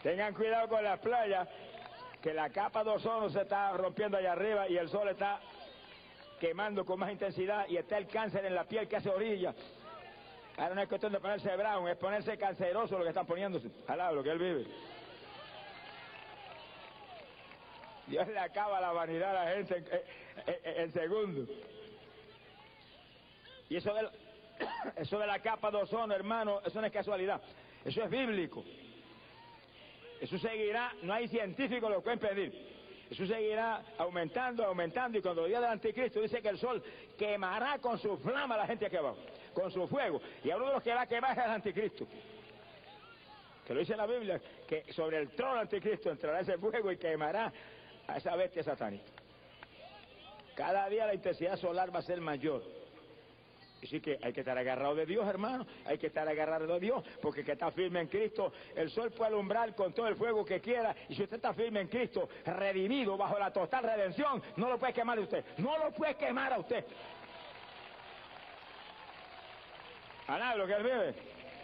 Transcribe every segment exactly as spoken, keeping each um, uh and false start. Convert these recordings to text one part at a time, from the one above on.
Tengan cuidado con las playas, que la capa de ozono se está rompiendo allá arriba y el sol está quemando con más intensidad y está el cáncer en la piel que hace orilla. Ahora no es cuestión de ponerse brown, es ponerse canceroso lo que están poniéndose. Alá, lo que él vive. Dios le acaba la vanidad a la gente en, en, en segundos. Y eso de, eso de la capa de ozono, hermano, eso no es casualidad. Eso es bíblico. Eso seguirá, no hay científico que lo pueda impedir. Eso seguirá aumentando, aumentando, y cuando el día del anticristo dice que el sol quemará con su flama a la gente aquí abajo, con su fuego. Y a uno de los que va a quemar es el anticristo. Que lo dice la Biblia, que sobre el trono del anticristo entrará ese fuego y quemará a esa bestia satánica. Cada día la intensidad solar va a ser mayor. Así que hay que estar agarrado de Dios, hermano, hay que estar agarrado de Dios, porque el que está firme en Cristo, el sol puede alumbrar con todo el fuego que quiera, y si usted está firme en Cristo, redimido bajo la total redención, no lo puede quemar a usted, no lo puede quemar a usted. A nada, lo que él vive.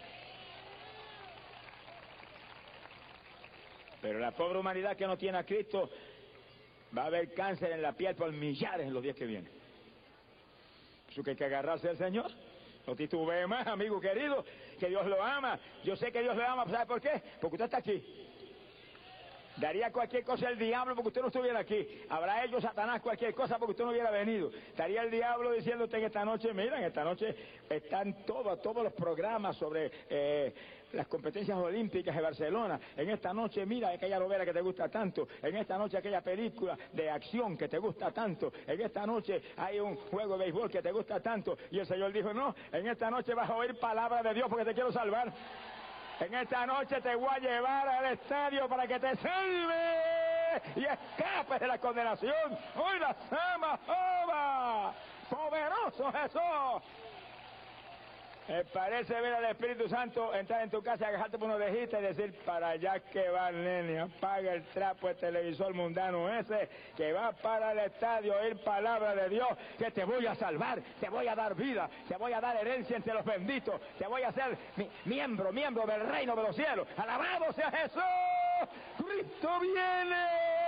Pero la pobre humanidad que no tiene a Cristo, va a haber cáncer en la piel por millares en los días que vienen. Eso que hay que agarrarse al Señor. No titubee más, amigo querido, que Dios lo ama. Yo sé que Dios lo ama, ¿sabe por qué? Porque usted está aquí. Daría cualquier cosa el diablo porque usted no estuviera aquí. Habrá hecho Satanás cualquier cosa porque usted no hubiera venido. Estaría el diablo diciéndote en esta noche, mira, en esta noche están todos, todos los programas sobre eh, las competencias olímpicas de Barcelona. En esta noche, mira, aquella novela que te gusta tanto. En esta noche, aquella película de acción que te gusta tanto. En esta noche hay un juego de béisbol que te gusta tanto. Y el Señor dijo, no, en esta noche vas a oír palabra de Dios porque te quiero salvar. En esta noche te voy a llevar al estadio para que te salve y escapes de la condenación. ¡Hoy la sama, Jehová! ¡Poderoso Jesús! Me parece ver al Espíritu Santo entrar en tu casa, agajarte por una orejita y decir, para allá que va, nene, apaga el trapo, el televisor mundano ese, que va para el estadio a oír palabra de Dios, que te voy a salvar, te voy a dar vida, te voy a dar herencia entre los benditos, te voy a hacer mi, miembro, miembro del reino de los cielos. ¡Alabado sea Jesús! ¡Cristo viene!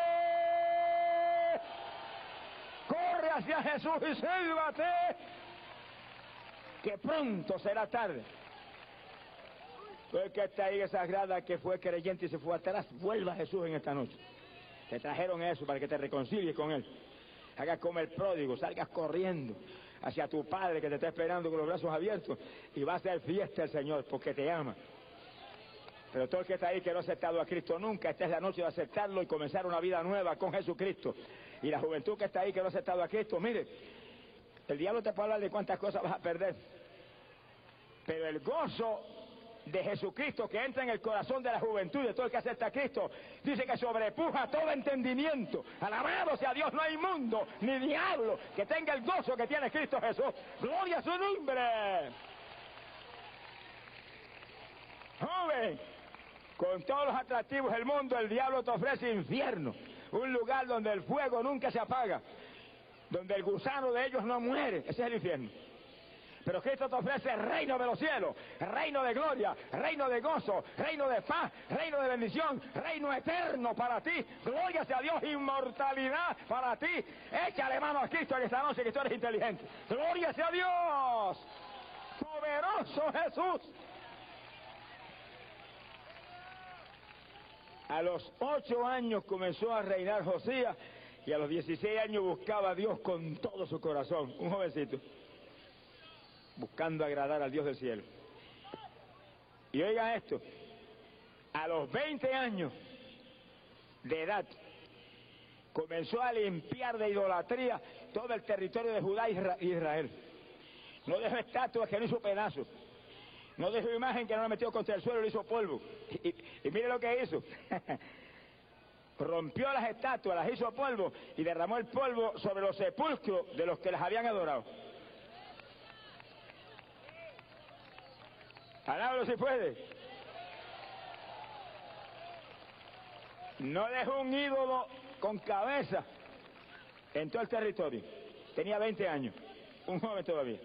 ¡Corre hacia Jesús y sálvate! Que pronto será tarde. Todo el que está ahí en esa grada que fue creyente y se fue atrás, vuelva a Jesús en esta noche. Te trajeron eso para que te reconcilies con Él. Hagas como el pródigo, salgas corriendo hacia tu Padre que te está esperando con los brazos abiertos y va a hacer fiesta el Señor porque te ama. Pero todo el que está ahí que no ha aceptado a Cristo nunca, esta es la noche de aceptarlo y comenzar una vida nueva con Jesucristo. Y la juventud que está ahí que no ha aceptado a Cristo, mire, el diablo te puede hablar de cuántas cosas vas a perder, pero el gozo de Jesucristo que entra en el corazón de la juventud de todo el que acepta a Cristo, dice que sobrepuja todo entendimiento. Alabado sea Dios, no hay mundo ni diablo que tenga el gozo que tiene Cristo Jesús. Gloria a su nombre. Joven, con todos los atractivos del mundo, el diablo te ofrece infierno, un lugar donde el fuego nunca se apaga, donde el gusano de ellos no muere. Ese es el infierno. Pero Cristo te ofrece el reino de los cielos, reino de gloria, reino de gozo, reino de paz, reino de bendición, reino eterno para ti. Gloria sea a Dios, inmortalidad para ti. Échale mano a Cristo en esta noche que tú eres inteligente. Gloria sea a Dios. Poderoso Jesús. A los ocho años comenzó a reinar Josías y a los dieciséis años buscaba a Dios con todo su corazón. Un jovencito, buscando agradar al Dios del cielo. Y oiga esto, a los veinte años de edad comenzó a limpiar de idolatría todo el territorio de Judá y Israel. No dejó estatuas que no hizo pedazos, no dejó imagen que no la metió contra el suelo y le hizo polvo. Y, y, y mire lo que hizo. Rompió las estatuas, las hizo polvo y derramó el polvo sobre los sepulcros de los que las habían adorado. Alábalo si puede. No dejó un ídolo con cabeza en todo el territorio. Tenía veinte años, un joven todavía.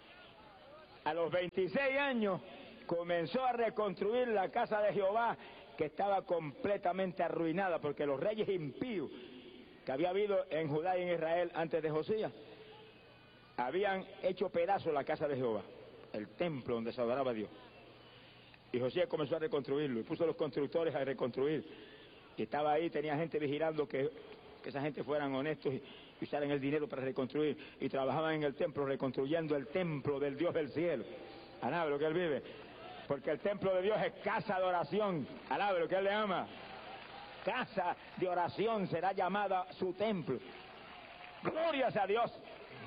A los veintiséis años comenzó a reconstruir la casa de Jehová que estaba completamente arruinada, porque los reyes impíos que había habido en Judá y en Israel antes de Josías habían hecho pedazos la casa de Jehová, el templo donde se adoraba a Dios. Y Josías comenzó a reconstruirlo y puso a los constructores a reconstruir. Y estaba ahí, tenía gente vigilando que, que esa gente fueran honestos y, y usaran el dinero para reconstruir. Y trabajaban en el templo reconstruyendo el templo del Dios del cielo. Alabe lo que Él vive. Porque el templo de Dios es casa de oración. Alabe lo que Él le ama. Casa de oración será llamada su templo. Glorias a Dios.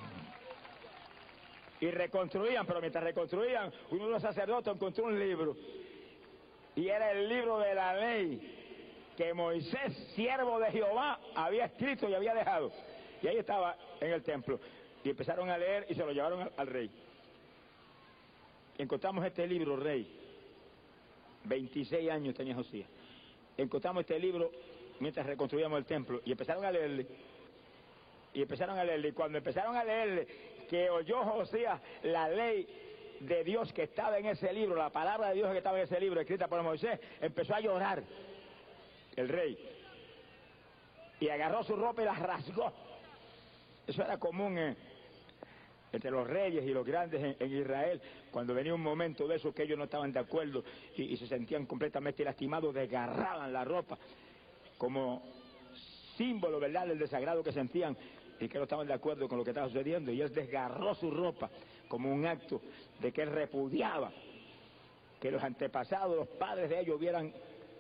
Y reconstruían, pero mientras reconstruían, uno de los sacerdotes encontró un libro. Y era el libro de la ley que Moisés, siervo de Jehová, había escrito y había dejado. Y ahí estaba en el templo. Y empezaron a leer y se lo llevaron al, al rey. Encontramos este libro, rey. veintiséis años tenía Josías. Encontramos este libro mientras reconstruíamos el templo. Y empezaron a leerle. Y empezaron a leerle. Y cuando empezaron a leerle, que oyó Josías la ley de Dios que estaba en ese libro, la palabra de Dios que estaba en ese libro, escrita por Moisés, empezó a llorar el rey. Y agarró su ropa y la rasgó. Eso era común eh, entre los reyes y los grandes en, en Israel. Cuando venía un momento de eso que ellos no estaban de acuerdo y, y se sentían completamente lastimados, desgarraban la ropa como símbolo, ¿verdad?, del desagrado que sentían y que no estaban de acuerdo con lo que estaba sucediendo. Y él desgarró su ropa como un acto de que él repudiaba que los antepasados, los padres de ellos hubieran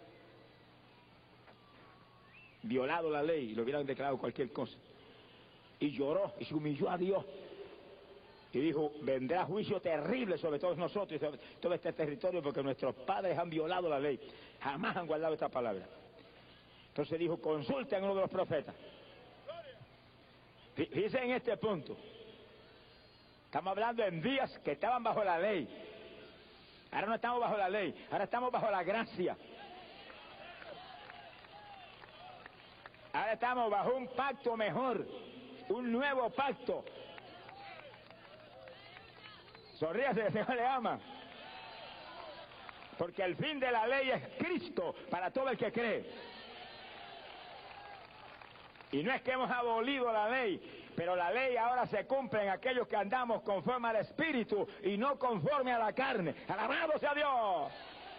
violado la ley y le hubieran declarado cualquier cosa. Y lloró y se humilló a Dios y dijo: vendrá juicio terrible sobre todos nosotros y sobre todo este territorio, porque nuestros padres han violado la ley, jamás han guardado esta palabra. Entonces dijo: consulten a uno de los profetas. Fíjense en este punto, estamos hablando en días que estaban bajo la ley. Ahora no estamos bajo la ley, ahora estamos bajo la gracia. Ahora estamos bajo un pacto mejor, un nuevo pacto. Sonríase, el Señor le ama. Porque el fin de la ley es Cristo para todo el que cree. Y no es que hemos abolido la ley, pero la ley ahora se cumple en aquellos que andamos conforme al Espíritu y no conforme a la carne. ¡Alabado sea Dios!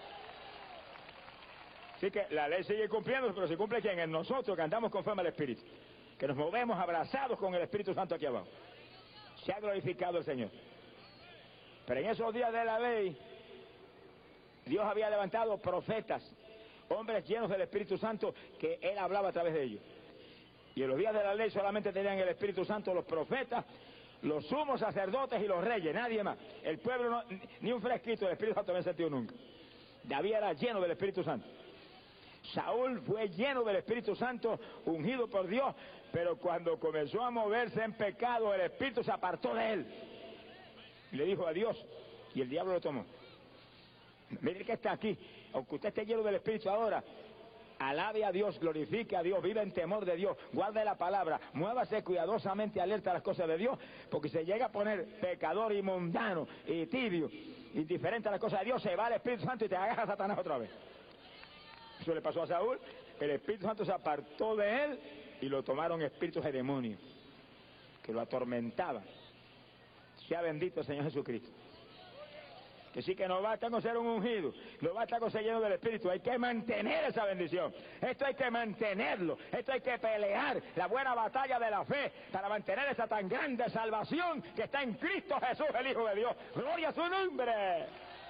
Así que la ley sigue cumpliendo, pero se cumple ¿quién? En nosotros, que andamos conforme al Espíritu, que nos movemos abrazados con el Espíritu Santo aquí abajo. Se ha glorificado el Señor. Pero en esos días de la ley, Dios había levantado profetas, hombres llenos del Espíritu Santo, que Él hablaba a través de ellos. Y en los días de la ley solamente tenían el Espíritu Santo los profetas, los sumos sacerdotes y los reyes, nadie más. El pueblo, no, ni un fresquito del Espíritu Santo no había sentido nunca. David era lleno del Espíritu Santo. Saúl fue lleno del Espíritu Santo, ungido por Dios, pero cuando comenzó a moverse en pecado, el Espíritu se apartó de él. Y le dijo adiós, y el diablo lo tomó. Mire que está aquí, aunque usted esté lleno del Espíritu ahora, alabe a Dios, glorifique a Dios, vive en temor de Dios, guarde la palabra, muévase cuidadosamente alerta a las cosas de Dios, porque se llega a poner pecador y mundano y tibio, indiferente a las cosas de Dios, se va el Espíritu Santo y te agarra a Satanás otra vez. Eso le pasó a Saúl, el Espíritu Santo se apartó de él y lo tomaron espíritus de demonios que lo atormentaban. Sea bendito el Señor Jesucristo. Que sí, que no basta con ser un ungido, no basta con ser lleno del Espíritu, hay que mantener esa bendición. Esto hay que mantenerlo, esto hay que pelear la buena batalla de la fe para mantener esa tan grande salvación que está en Cristo Jesús, el Hijo de Dios. ¡Gloria a su nombre!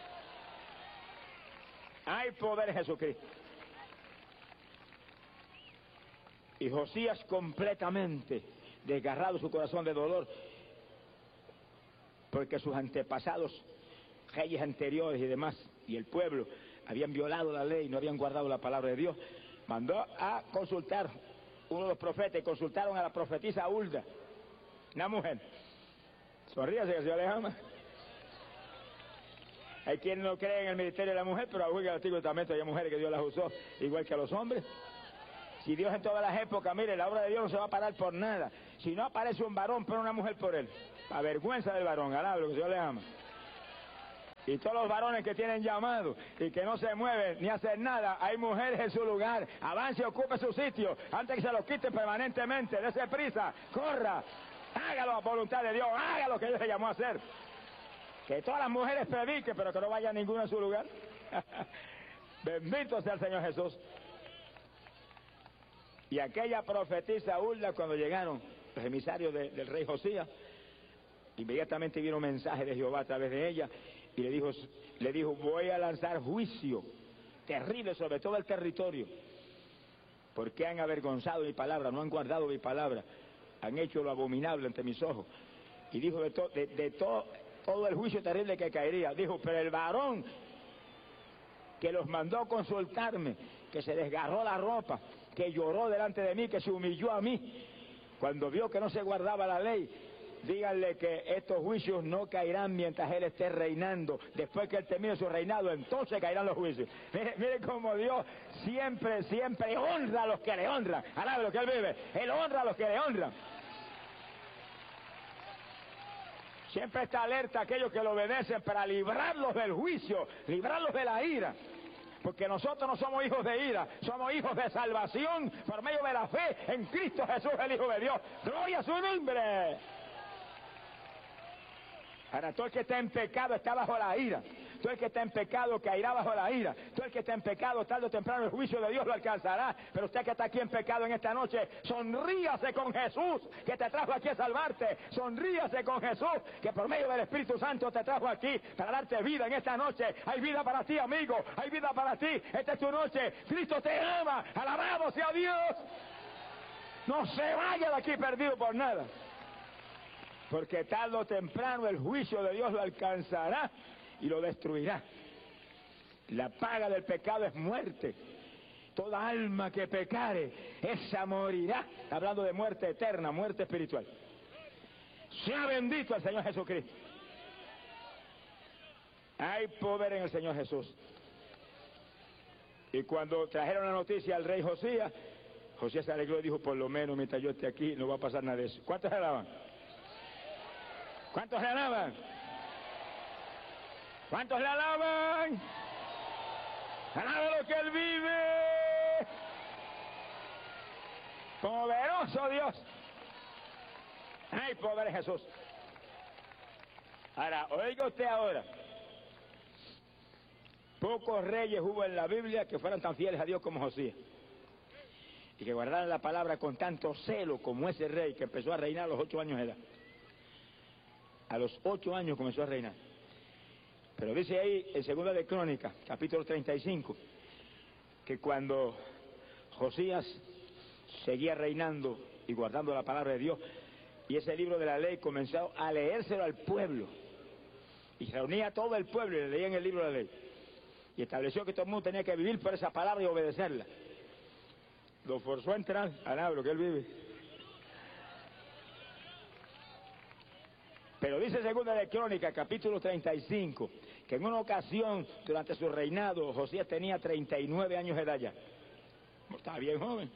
Hay poder en Jesucristo. Y Josías, completamente desgarrado su corazón de dolor, porque sus antepasados, reyes anteriores y demás, y el pueblo, habían violado la ley, no habían guardado la palabra de Dios, mandó a consultar uno de los profetas, y consultaron a la profetisa Hulda, una mujer. Sonríase, que el Señor les ama. Hay quienes no creen en el ministerio de la mujer, pero aún en el Antiguo Testamento hay mujeres que Dios las usó igual que a los hombres. Si Dios en todas las épocas, mire, la obra de Dios no se va a parar por nada. Si no aparece un varón, pone una mujer por él. A vergüenza del varón, alablo, que Dios le ama. Y todos los varones que tienen llamado y que no se mueven ni hacen nada, hay mujeres en su lugar. Avance y ocupe su sitio antes que se lo quiten permanentemente. Dese prisa, corra, hágalo a voluntad de Dios, haga lo que Dios le llamó a hacer. Que todas las mujeres prediquen, pero que no vaya ninguna en su lugar. Bendito sea el Señor Jesús. Y aquella profetisa Hulda, cuando llegaron los emisarios de, del rey Josías, inmediatamente vino un mensaje de Jehová a través de ella. Y le dijo, le dijo, voy a lanzar juicio terrible sobre todo el territorio, porque han avergonzado mi palabra, no han guardado mi palabra, han hecho lo abominable ante mis ojos. Y dijo de, to, de, de todo, todo el juicio terrible que caería. Dijo, pero el varón que los mandó consultarme, que se desgarró la ropa, que lloró delante de mí, que se humilló a mí, cuando vio que no se guardaba la ley, díganle que estos juicios no caerán mientras él esté reinando. Después que él termine su reinado, entonces caerán los juicios. Mire, mire cómo Dios siempre, siempre honra a los que le honran. Alabe lo que él vive. Él honra a los que le honran. Siempre está alerta a aquellos que lo obedecen para librarlos del juicio, librarlos de la ira. Porque nosotros no somos hijos de ira, somos hijos de salvación por medio de la fe en Cristo Jesús, el Hijo de Dios. ¡Gloria a su nombre! Ahora, todo el que está en pecado está bajo la ira. Todo el que está en pecado caerá bajo la ira. Todo el que está en pecado, tarde o temprano, el juicio de Dios lo alcanzará. Pero usted que está aquí en pecado en esta noche, sonríase con Jesús, que te trajo aquí a salvarte. Sonríase con Jesús, que por medio del Espíritu Santo te trajo aquí para darte vida en esta noche. Hay vida para ti, amigo. Hay vida para ti. Esta es tu noche. Cristo te ama. Alabado sea Dios. No se vaya de aquí perdido por nada. Porque tarde o temprano el juicio de Dios lo alcanzará y lo destruirá. La paga del pecado es muerte. Toda alma que pecare, esa morirá. Hablando de muerte eterna, muerte espiritual. Sea bendito el Señor Jesucristo. Hay poder en el Señor Jesús. Y cuando trajeron la noticia al rey Josías, Josías se alegró y dijo, por lo menos mientras yo esté aquí no va a pasar nada de eso. ¿Cuántos alaban? ¿Cuántos le alaban? ¿Cuántos le alaban? ¡Alaba lo que Él vive! ¡Poderoso Dios! ¡Ay, poder en Jesús! Ahora, oiga usted ahora. Pocos reyes hubo en la Biblia que fueran tan fieles a Dios como Josías. Y que guardaran la palabra con tanto celo como ese rey que empezó a reinar a los ocho años de edad. A los ocho años comenzó a reinar. Pero dice ahí en Segunda de Crónicas, capítulo treinta y cinco, que cuando Josías seguía reinando y guardando la palabra de Dios, y ese libro de la ley comenzó a leérselo al pueblo, y reunía a todo el pueblo y le leían el libro de la ley, y estableció que todo el mundo tenía que vivir por esa palabra y obedecerla. Lo forzó a entrar al hablo que él vive. Pero dice Segunda de Crónicas, capítulo treinta y cinco, que en una ocasión, durante su reinado, Josías tenía treinta y nueve años de edad ya. Estaba bien joven.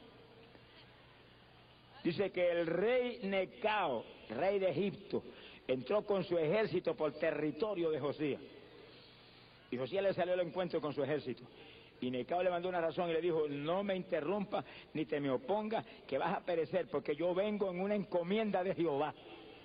Dice que el rey Necao, rey de Egipto, entró con su ejército por territorio de Josías. Y Josías le salió al encuentro con su ejército. Y Necao le mandó una razón y le dijo, no me interrumpa ni te me oponga, que vas a perecer, porque yo vengo en una encomienda de Jehová.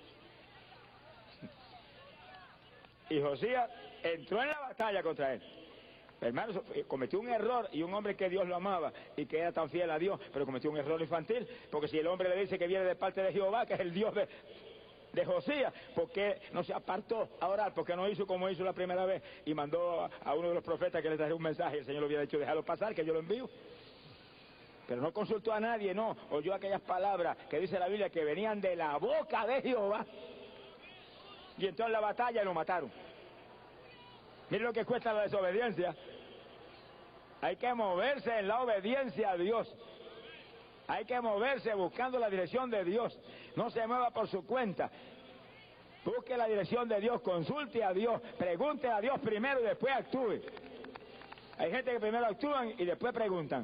Y Josías entró en la batalla contra él. Hermano, cometió un error, y un hombre que Dios lo amaba y que era tan fiel a Dios, pero cometió un error infantil, porque si el hombre le dice que viene de parte de Jehová, que es el Dios de, de Josías, ¿por qué no se apartó a orar? ¿Por qué no hizo como hizo la primera vez y mandó a, a uno de los profetas que le trajera un mensaje? El Señor le hubiera dicho, déjalo pasar, que yo lo envío. Pero no consultó a nadie, no, oyó aquellas palabras que dice la Biblia que venían de la boca de Jehová. Y entró en la batalla y lo mataron. Miren lo que cuesta la desobediencia. Hay que moverse en la obediencia a Dios. Hay que moverse buscando la dirección de Dios. No se mueva por su cuenta. Busque la dirección de Dios, consulte a Dios, pregunte a Dios primero y después actúe. Hay gente que primero actúan y después preguntan.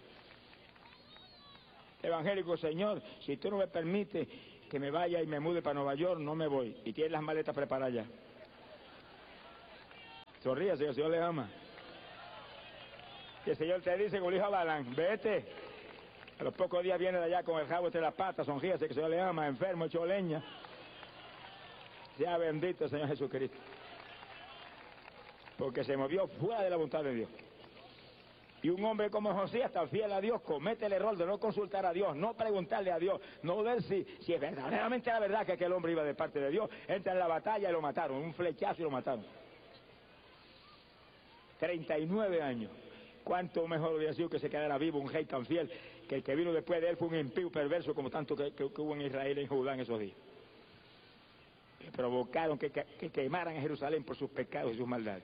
Evangélico, Señor, si tú no me permites que me vaya y me mude para Nueva York, no me voy. Y tiene las maletas preparadas ya. Sonríase, que el Señor le ama. Que el Señor te dice con el hijo a Balán, vete. A los pocos días viene de allá con el rabo entre las patas, sonríase, que el Señor le ama, enfermo, hecho leña. Sea bendito el Señor Jesucristo. Porque se movió fuera de la voluntad de Dios. Y un hombre como Josías, tan fiel a Dios, comete el error de no consultar a Dios, no preguntarle a Dios, no ver si, si es verdaderamente la verdad que aquel hombre iba de parte de Dios. Entra en la batalla y lo mataron, un flechazo y lo mataron. treinta y nueve años. Cuánto mejor hubiera sido que se quedara vivo un rey tan fiel, que el que vino después de él fue un impío perverso como tanto que, que, que hubo en Israel y en Judá en esos días. Que provocaron que, que, que quemaran a Jerusalén por sus pecados y sus maldades.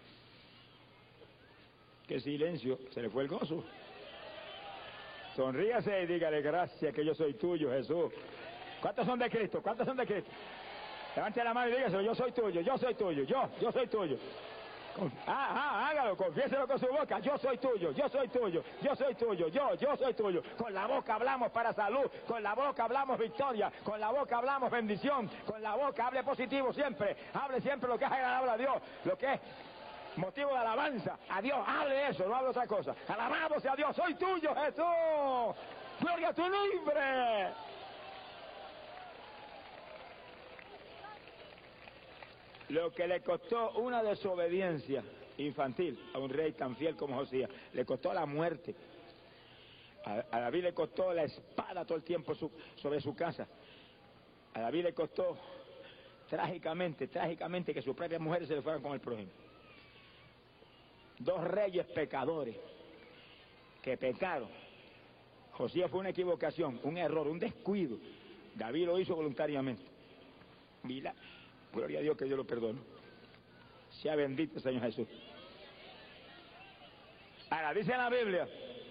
Qué silencio, se le fue el gozo. Sonríase y dígale gracias que yo soy tuyo, Jesús. ¿Cuántos son de Cristo? ¿Cuántos son de Cristo? Levante la mano y dígaselo, yo soy tuyo, yo soy tuyo, yo, yo soy tuyo. Ah, ah, hágalo, confiéselo con su boca, yo soy tuyo, yo soy tuyo, yo soy tuyo, yo, yo soy tuyo. Con la boca hablamos para salud, con la boca hablamos victoria, con la boca hablamos bendición, con la boca hable positivo siempre, hable siempre lo que es agradable a Dios, lo que es motivo de alabanza a Dios, hable eso, no hable otra cosa. Alabamos a Dios, soy tuyo, Jesús, gloria a tu nombre. Lo que le costó una desobediencia infantil a un rey tan fiel como Josías, le costó la muerte. A, a David le costó la espada todo el tiempo su, sobre su casa. A David le costó trágicamente, trágicamente que sus propias mujeres se le fueran con el prójimo. Dos reyes pecadores que pecaron. Josías fue una equivocación, un error, un descuido. David lo hizo voluntariamente. Mira, gloria a Dios que Dios lo perdonó. Sea bendito el Señor Jesús. Ahora, dice la Biblia,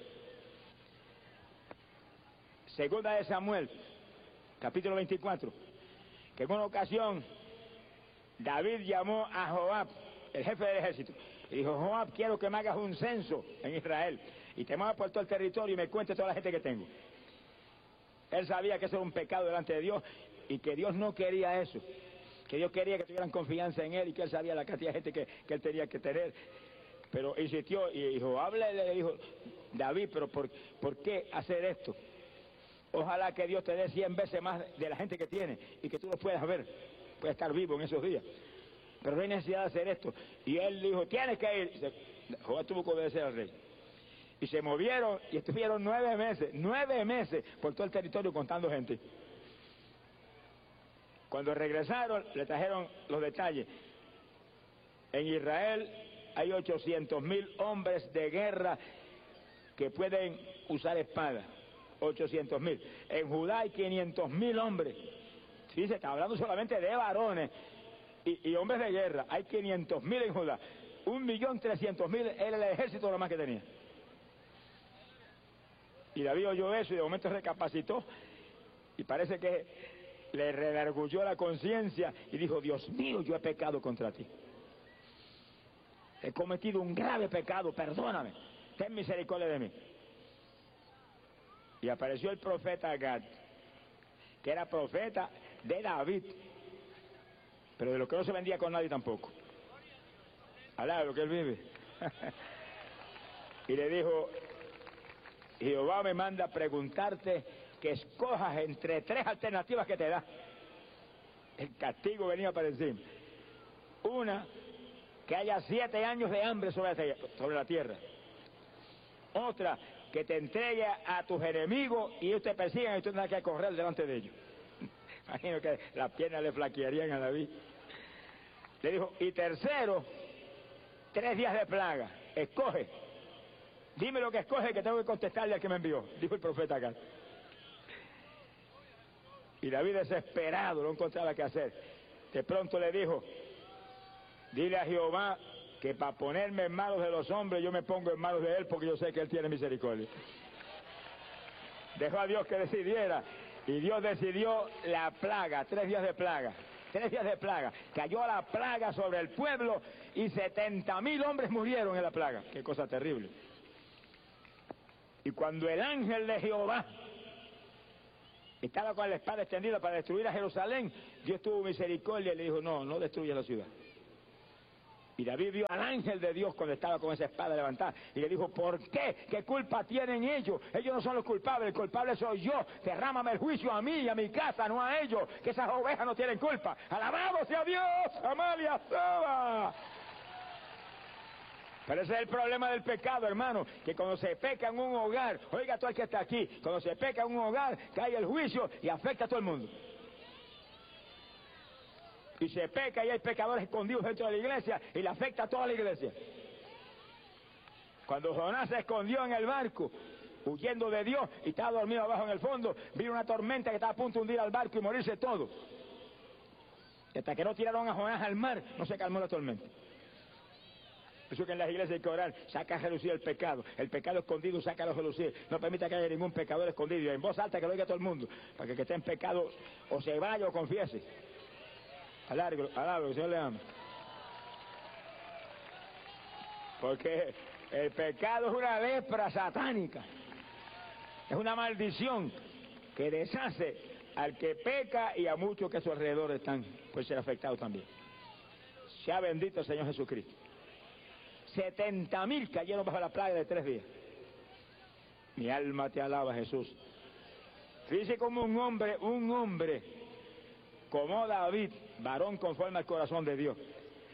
segunda de Samuel, capítulo veinticuatro, que en una ocasión David llamó a Joab, el jefe del ejército, y dijo, Joab, quiero que me hagas un censo en Israel y te muevas por todo el territorio y me cuentes toda la gente que tengo. Él sabía que eso era un pecado delante de Dios y que Dios no quería eso, que Dios quería que tuvieran confianza en él y que él sabía la cantidad de gente que, que él tenía que tener. Pero insistió y Joab le dijo, David, pero por, ¿por qué hacer esto? Ojalá que Dios te dé cien veces más de la gente que tiene y que tú lo puedas ver, puedas estar vivo en esos días. Pero no hay necesidad de hacer esto. Y él dijo, tienes que ir. Joab tuvo que obedecer al rey. Y se movieron y estuvieron nueve meses, nueve meses por todo el territorio contando gente. Cuando regresaron, le trajeron los detalles. En Israel hay ochocientos mil hombres de guerra que pueden usar espada. ochocientos mil. En Judá hay quinientos mil hombres. Sí, se está hablando solamente de varones y, y hombres de guerra. Hay quinientos mil en Judá. Un millón trescientos mil era el ejército lo más que tenía. Y David oyó eso y de momento recapacitó y parece que le redarguyó la conciencia y dijo, Dios mío, yo he pecado contra ti. He cometido un grave pecado, perdóname, ten misericordia de mí. Y apareció el profeta Gad, que era profeta de David, pero de lo que no se vendía con nadie tampoco. Habla de lo que él vive. Y le dijo, Jehová me manda a preguntarte que escojas entre tres alternativas que te da. El castigo venía para encima. Una, que haya siete años de hambre sobre la, sobre la tierra. Otra, que te entregue a tus enemigos y ellos te persigan y tú tendrás que correr delante de ellos. Imagino que las piernas le flaquearían a David. Le dijo, y tercero, tres días de plaga. Escoge. Dime lo que escoge que tengo que contestarle al que me envió, dijo el profeta acá. Y David desesperado, no encontraba qué hacer. De pronto le dijo, dile a Jehová que para ponerme en manos de los hombres yo me pongo en manos de él porque yo sé que él tiene misericordia. Dejó a Dios que decidiera y Dios decidió la plaga, tres días de plaga, tres días de plaga. Cayó la plaga sobre el pueblo y setenta mil hombres murieron en la plaga. Qué cosa terrible. Y cuando el ángel de Jehová estaba con la espada extendida para destruir a Jerusalén, Dios tuvo misericordia y le dijo, no, no destruyas la ciudad. Y David vio al ángel de Dios cuando estaba con esa espada levantada y le dijo, ¿por qué? ¿Qué culpa tienen ellos? Ellos no son los culpables, el culpable soy yo. Derrámame el juicio a mí y a mi casa, no a ellos, que esas ovejas no tienen culpa. ¡Alabado sea Dios! ¡Amalia Soba! Pero ese es el problema del pecado, hermano, que cuando se peca en un hogar, oiga tú el que está aquí, cuando se peca en un hogar, cae el juicio y afecta a todo el mundo. Y se peca y hay pecadores escondidos dentro de la iglesia y le afecta a toda la iglesia. Cuando Jonás se escondió en el barco, huyendo de Dios y estaba dormido abajo en el fondo, vino una tormenta que estaba a punto de hundir al barco y morirse todo. Y hasta que no tiraron a Jonás al mar, no se calmó la tormenta. Por eso que en las iglesias hay que orar, saca a relucir el pecado. El pecado escondido, sácalo a relucir. No permita que haya ningún pecador escondido. Y en voz alta que lo oiga todo el mundo, para que el que esté en pecado o se vaya o confiese. Alargo, alargo, que el Señor le ama. Porque el pecado es una lepra satánica. Es una maldición que deshace al que peca y a muchos que a su alrededor están, pueden ser afectados también. Sea bendito el Señor Jesucristo. setenta mil cayeron bajo la plaga de tres días. Mi alma te alaba, Jesús. Fíjese como un hombre, un hombre como David, varón conforme al corazón de Dios,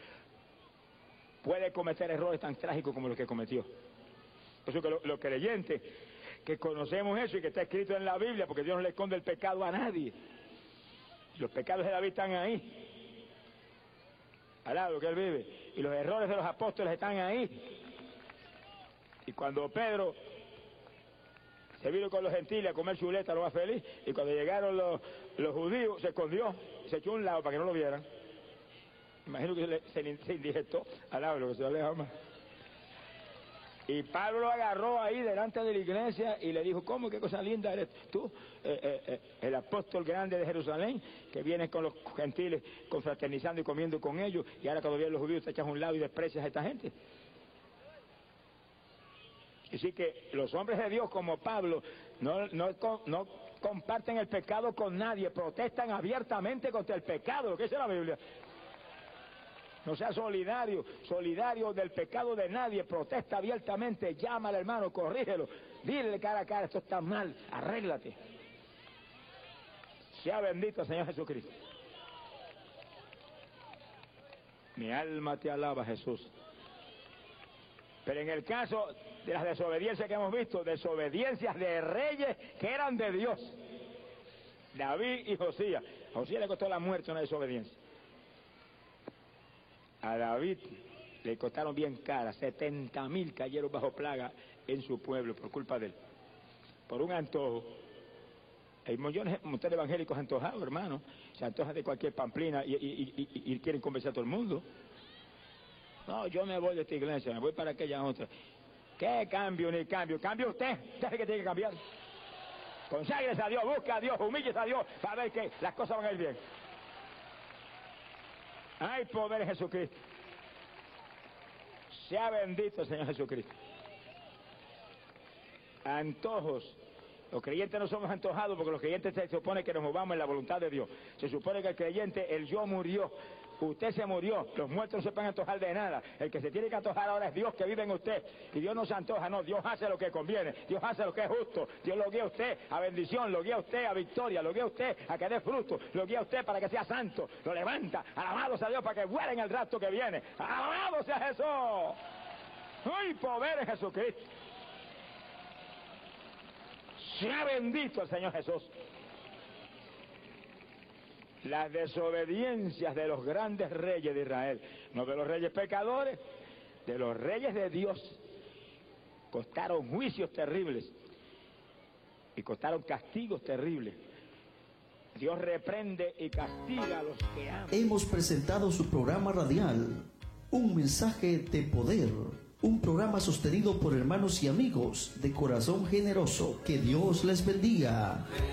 puede cometer errores tan trágicos como los que cometió. Por eso que los lo creyentes que conocemos eso y que está escrito en la Biblia, porque Dios no le esconde el pecado a nadie. Los pecados de David están ahí, al lado que él vive, y los errores de los apóstoles están ahí. Y cuando Pedro se vino con los gentiles a comer chuleta, lo más feliz, y cuando llegaron los, los judíos, se escondió, se echó a un lado para que no lo vieran. Imagino que se, le, se, se indigestó al lado, lo que se le ama. Y Pablo lo agarró ahí delante de la iglesia y le dijo, ¿cómo? ¿Qué cosa linda eres tú? Eh, eh, eh, el apóstol grande de Jerusalén, que viene con los gentiles confraternizando y comiendo con ellos, y ahora cuando vienen los judíos te echas a un lado y desprecias a esta gente. Así que los hombres de Dios como Pablo no, no, no comparten el pecado con nadie, protestan abiertamente contra el pecado, lo que dice la Biblia. No sea solidario, solidario del pecado de nadie, protesta abiertamente, llama al hermano, corrígelo, dile cara a cara, esto está mal, arréglate. Sea bendito el Señor Jesucristo. Mi alma te alaba, Jesús. Pero en el caso de las desobediencias que hemos visto, desobediencias de reyes que eran de Dios, David y Josías, a Josías le costó la muerte una desobediencia. A David le costaron bien cara, setenta mil cayeron bajo plaga en su pueblo por culpa de él, por un antojo. Hay millones, montones de evangélicos antojados, hermano, se antojan de cualquier pamplina y, y, y, y quieren convencer a todo el mundo. No, yo me voy de esta iglesia, me voy para aquella otra. ¿Qué cambio ni cambio? Cambio usted, usted es el que tiene que cambiar. Conságrese a Dios, busca a Dios, humíllese a Dios para ver que las cosas van a ir bien. Hay poder en Jesucristo. Sea bendito el Señor Jesucristo. Antojos. Los creyentes no somos antojados porque los creyentes se supone que nos movamos en la voluntad de Dios. Se supone que el creyente, el yo murió. Usted se murió, los muertos no se pueden antojar de nada. El que se tiene que antojar ahora es Dios que vive en usted. Y Dios no se antoja, no, Dios hace lo que conviene, Dios hace lo que es justo. Dios lo guía a usted a bendición, lo guía a usted a victoria, lo guía a usted a que dé fruto, lo guía a usted para que sea santo, lo levanta, alabado sea Dios para que vuela en el rapto que viene. Alabado sea Jesús. ¡Uy, poder en Jesucristo! Sea bendito el Señor Jesús. Las desobediencias de los grandes reyes de Israel, no de los reyes pecadores, de los reyes de Dios, costaron juicios terribles y costaron castigos terribles. Dios reprende y castiga a los que aman. Hemos presentado su programa radial, Un Mensaje de Poder, un programa sostenido por hermanos y amigos de corazón generoso. Que Dios les bendiga.